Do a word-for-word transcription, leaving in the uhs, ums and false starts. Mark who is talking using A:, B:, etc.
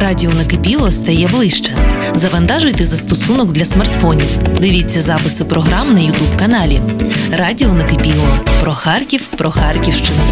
A: Радіо Накипіло стає ближче. Завантажуйте застосунок для смартфонів. Дивіться записи програм на ютуб каналі. Радіо Накипіло. Про Харків, про Харківщину.